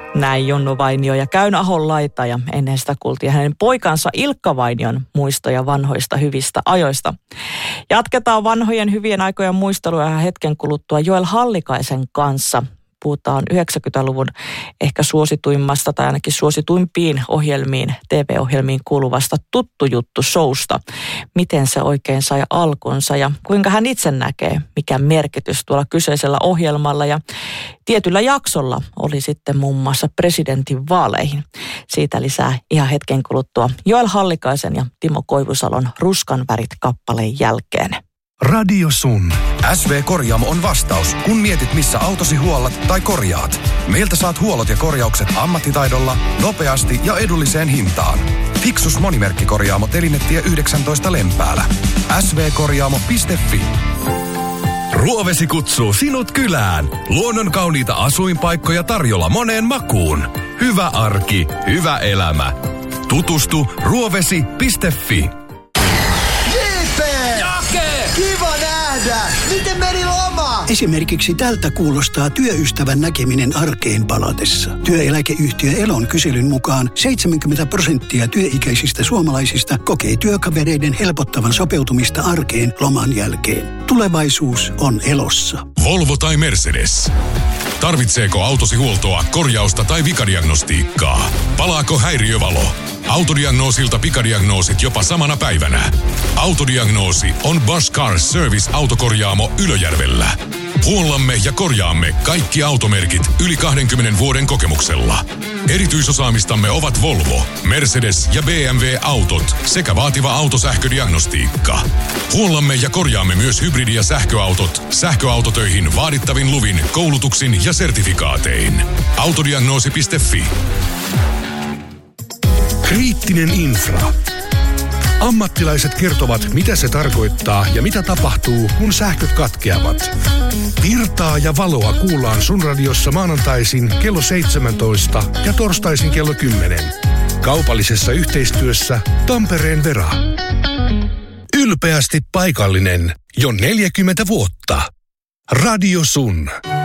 Näin Jonnu Vainio ja Käyn Ahon laita, ja ennen sitä kuultiin hänen poikansa Ilkka Vainion muistoja vanhoista hyvistä ajoista. Jatketaan vanhojen hyvien aikojen muistelua hetken kuluttua Joel Hallikaisen kanssa. Puhutaan 90-luvun ehkä suosituimmasta tai ainakin suosituimpiin ohjelmiin, TV-ohjelmiin kuuluvasta Tuttu Juttu-showsta. Miten se oikein sai alkunsa ja kuinka hän itse näkee, mikä merkitys tuolla kyseisellä ohjelmalla ja tietyllä jaksolla oli sitten muun muassa presidentin vaaleihin. Siitä lisää ihan hetken kuluttua Joel Hallikaisen ja Timo Koivusalon Ruskan värit -kappaleen jälkeen. Radio Sun. SV Korjaamo on vastaus, kun mietit missä autosi huollat tai korjaat. Meiltä saat huollot ja korjaukset ammattitaidolla, nopeasti ja edulliseen hintaan. Fixus monimerkkikorjaamo Telinetie 19 Lempäälä. svkorjaamo.fi. Ruovesi kutsuu sinut kylään. Luonnon kauniita asuinpaikkoja tarjolla moneen makuun. Hyvä arki, hyvä elämä. Tutustu ruovesi.fi. Kiva nähdä! Miten meni loma? Esimerkiksi tältä kuulostaa työystävän näkeminen arkeen palatessa. Työeläkeyhtiö Elon kyselyn mukaan 70% työikäisistä suomalaisista kokee työkavereiden helpottavan sopeutumista arkeen loman jälkeen. Tulevaisuus on Elossa. Volvo tai Mercedes. Tarvitseeko autosi huoltoa, korjausta tai vikadiagnostiikkaa? Palaako häiriövalo? Autodiagnoosilta pikadiagnoosit jopa samana päivänä. Autodiagnoosi on Bosch Car Service autokorjaamo Ylöjärvellä. Huollamme ja korjaamme kaikki automerkit yli 20 vuoden kokemuksella. Erityisosaamistamme ovat Volvo, Mercedes ja BMW autot sekä vaativa autosähködiagnostiikka. Huollamme ja korjaamme myös hybridi- ja sähköautot sähköautotöihin vaadittavin luvin, koulutuksin ja sertifikaatein. Autodiagnoosi.fi. Kriittinen infra. Ammattilaiset kertovat, mitä se tarkoittaa ja mitä tapahtuu, kun sähköt katkeavat. Virtaa ja valoa kuullaan Sun radiossa maanantaisin kello 17 ja torstaisin kello 10. Kaupallisessa yhteistyössä Tampereen Vera. Ylpeästi paikallinen jo 40 vuotta. Radio Sun.